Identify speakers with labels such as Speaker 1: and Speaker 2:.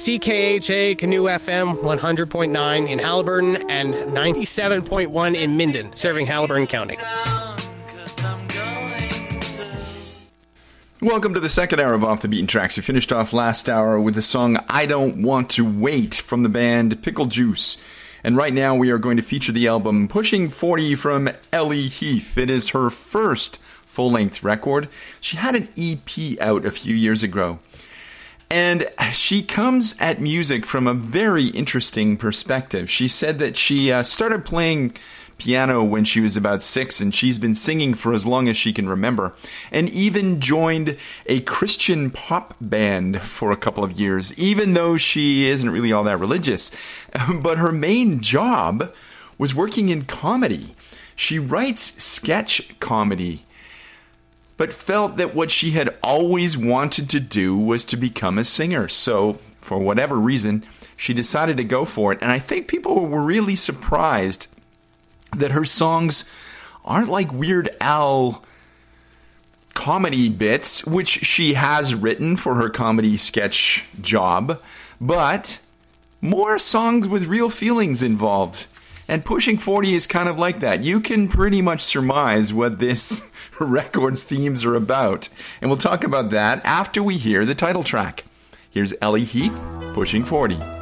Speaker 1: CKHA Canoe FM 100.9 in Haliburton and 97.1 in Minden, serving Haliburton County.
Speaker 2: Welcome to the second hour of Off the Beaten Tracks. We finished off last hour with the song I Don't Want to Wait from the band Pickle Juice. And right now we are going to feature the album Pushing 40 from Ellie Heath. It is her first full-length record. She had an EP out a few years ago. And she comes at music from a very interesting perspective. She said that she started playing piano when she was about 6, and she's been singing for as long as she can remember, and even joined a Christian pop band for a couple of years, even though she isn't really all that religious. But her main job was working in comedy. She writes sketch comedy, but felt that what she had always wanted to do was to become a singer. So, for whatever reason, she decided to go for it, and I think people were really surprised that her songs aren't like Weird Al comedy bits, which she has written for her comedy sketch job, but more songs with real feelings involved. And Pushing 40 is kind of like that. You can pretty much surmise what this record's themes are about. And we'll talk about that after we hear the title track. Here's Ellie Heath, Pushing 40.